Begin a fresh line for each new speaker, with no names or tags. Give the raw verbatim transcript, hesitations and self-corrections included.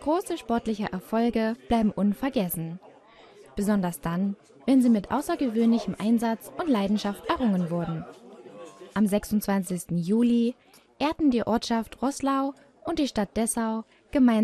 Große sportliche Erfolge bleiben unvergessen. Besonders dann, wenn sie mit außergewöhnlichem Einsatz und Leidenschaft errungen wurden. Am sechsundzwanzigsten Juli ehrten die Ortschaft Roßlau und die Stadt Dessau gemeinsam